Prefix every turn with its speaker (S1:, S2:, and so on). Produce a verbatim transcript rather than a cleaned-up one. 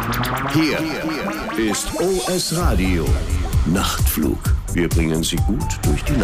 S1: Hier ist O S Radio Nachtflug. Wir bringen Sie gut durch die Nacht.